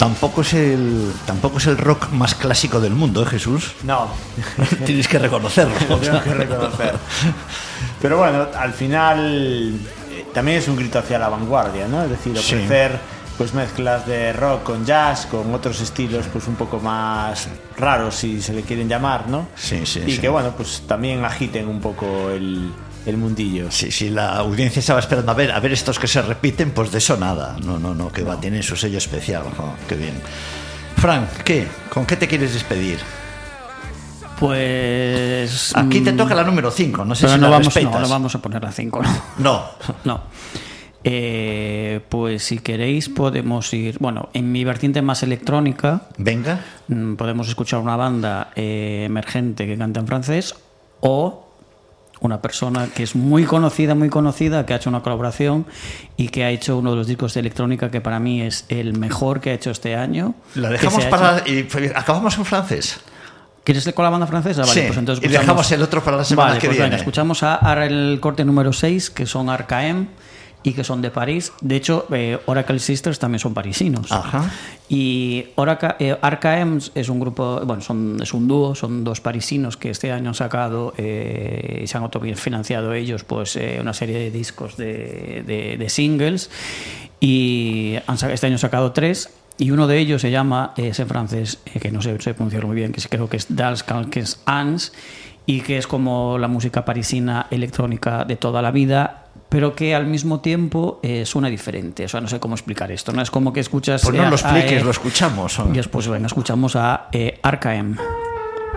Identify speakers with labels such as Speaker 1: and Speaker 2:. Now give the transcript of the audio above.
Speaker 1: Tampoco es el rock más clásico del mundo, Jesús.
Speaker 2: No.
Speaker 1: Tienes que reconocerlo.
Speaker 2: Tengo que reconocer. Pero bueno, al final también es un grito hacia la vanguardia, ¿no? Es decir, ofrecer pues mezclas de rock con jazz, con otros estilos pues un poco más raros, si se le quieren llamar, ¿no?
Speaker 1: Sí.
Speaker 2: Que bueno, pues también agiten un poco el mundillo.
Speaker 1: Sí, la audiencia estaba esperando a ver estos que se repiten, pues de eso nada. No, que va, tienen su sello especial. Qué bien. Fran, ¿con qué te quieres despedir?
Speaker 3: Pues...
Speaker 1: Aquí te toca la número 5, no sé
Speaker 3: pero
Speaker 1: si
Speaker 3: no
Speaker 1: la
Speaker 3: vamos,
Speaker 1: respetas.
Speaker 3: no vamos a poner la 5,
Speaker 1: No.
Speaker 3: Pues si queréis podemos ir... Bueno, en mi vertiente más electrónica...
Speaker 1: Venga.
Speaker 3: Podemos escuchar una banda emergente que canta en francés o una persona que es muy conocida, que ha hecho una colaboración y que ha hecho uno de los discos de electrónica que para mí es el mejor que ha hecho este año.
Speaker 1: La dejamos y acabamos en francés.
Speaker 3: ¿Quieres con la banda francesa? Vale,
Speaker 1: sí,
Speaker 3: pues entonces
Speaker 1: y dejamos el otro para la semana que viene.
Speaker 3: Venga, escuchamos ahora el corte número 6, que son RKM y que son de París. De hecho, Oracle Sisters también son parisinos.
Speaker 1: Ajá.
Speaker 3: Y RKM es un grupo, bueno, es un dúo, son dos parisinos que este año han sacado y se han autofinanciado ellos pues una serie de discos de singles y este año han sacado 3. Y uno de ellos se llama, es en francés, que no sé pronunciarlo muy bien, que creo que es Dans Quelques Ans, y que es como la música parisina electrónica de toda la vida, pero que al mismo tiempo suena diferente. O sea, no sé cómo explicar esto. No es como que escuchas...
Speaker 1: Pues no lo expliques, lo escuchamos.
Speaker 3: Y después, venga, escuchamos a RKM.